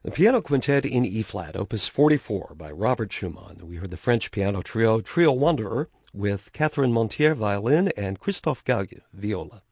The Piano Quintet in E-flat, Opus 44 by Robert Schumann. We heard the French piano trio, Trio Wanderer, with Catherine Montier, violin, and Christophe Gague, viola.